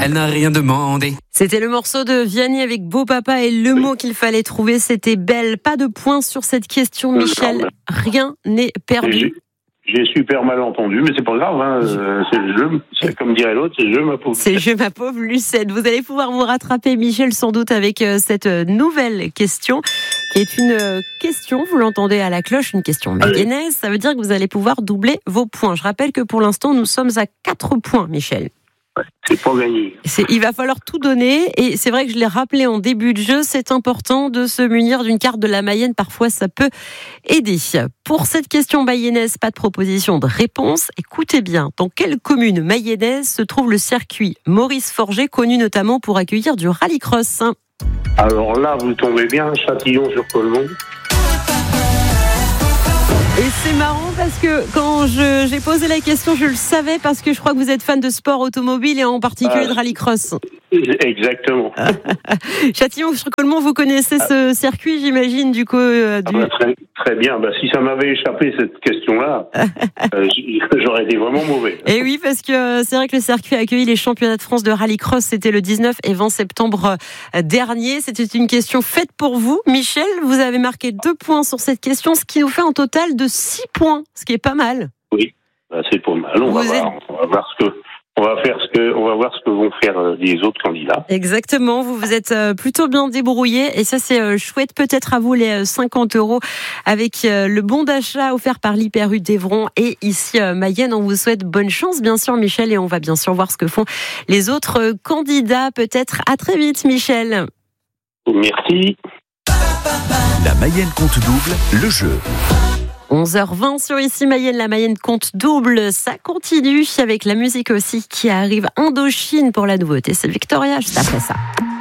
elle n'a rien demandé. C'était le morceau de Vianney avec Beau Papa et le mot qu'il fallait trouver, c'était belle. Pas de points sur cette question, Michel. Rien n'est perdu. J'ai super mal entendu, mais c'est pas grave, hein. C'est le jeu. C'est comme dirait l'autre, c'est le jeu, ma pauvre. C'est le jeu, ma pauvre Lucette. Vous allez pouvoir vous rattraper, Michel, sans doute, avec cette nouvelle question, qui est une question, vous l'entendez à la cloche, une question mayonnaise. Ça veut dire que vous allez pouvoir doubler vos points. Je rappelle que pour l'instant, nous sommes à 4 points, Michel. C'est pas gagné. Il va falloir tout donner, et c'est vrai que je l'ai rappelé en début de jeu, c'est important de se munir d'une carte de la Mayenne, parfois ça peut aider. Pour cette question mayonnaise, pas de proposition de réponse. Écoutez bien, dans quelle commune mayonnaise se trouve le circuit Maurice Forget, connu notamment pour accueillir du rallycross? Alors là, vous tombez bien, Châtillon-sur-Colmont. Et c'est marrant parce que quand j'ai posé la question, je le savais parce que je crois que vous êtes fan de sport automobile et en particulier de rallycross. Exactement. Châtillon-sur-Colmont, vous connaissez ce circuit, j'imagine, du coup. Très, très bien. Si ça m'avait échappé cette question-là, j'aurais été vraiment mauvais. Et oui, parce que c'est vrai que le circuit a accueilli les championnats de France de rallycross. C'était le 19 et 20 septembre dernier. C'était une question faite pour vous, Michel. Vous avez marqué 2 points sur cette question, ce qui nous fait un total de 6 points, ce qui est pas mal. Oui, c'est pas mal. On va voir ce que vont faire les autres candidats. Exactement, vous êtes plutôt bien débrouillés et ça c'est chouette. Peut-être à vous les 50 € avec le bon d'achat offert par l'Hyper U d'Evron et ici Mayenne. On vous souhaite bonne chance bien sûr, Michel, et on va bien sûr voir ce que font les autres candidats. Peut-être à très vite, Michel. Merci. La Mayenne compte double, le jeu. 11h20 sur Ici Mayenne, la Mayenne compte double. Ça continue avec la musique aussi qui arrive. Indochine pour la nouveauté. C'est Victoria juste après ça.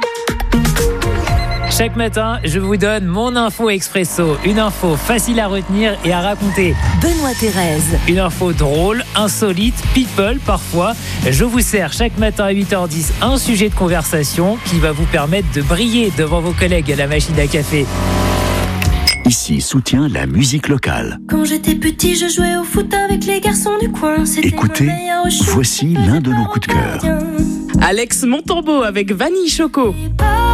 Chaque matin, je vous donne mon info expresso. Une info facile à retenir et à raconter. Benoît Thérèse. Une info drôle, insolite, people parfois. Je vous sers chaque matin à 8h10 un sujet de conversation qui va vous permettre de briller devant vos collègues à la machine à café. Ici soutient la musique locale. Quand j'étais petit, je jouais au foot avec les garçons du coin. Écoutez, voici l'un de nos coups de cœur. Alex Montambeau avec Vanille Choco.